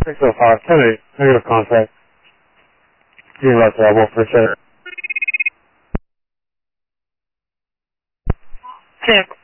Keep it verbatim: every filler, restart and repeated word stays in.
six oh five, ten eight, negative contact. Getting right to that one for a second. Check.